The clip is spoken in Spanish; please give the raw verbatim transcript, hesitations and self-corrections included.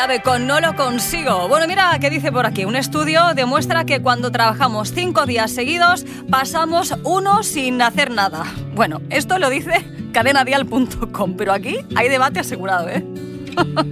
llave con No lo consigo. Bueno, mira qué dice por aquí. Un estudio demuestra que cuando trabajamos cinco días seguidos, pasamos uno sin hacer nada. Bueno, esto lo dice cadena dial punto com, pero aquí hay debate asegurado, ¿eh?